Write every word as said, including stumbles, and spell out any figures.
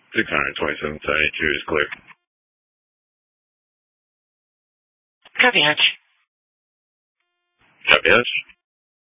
six hundred twenty-seven seventy-two is clear. Copy, Hutch. Copy, Hutch.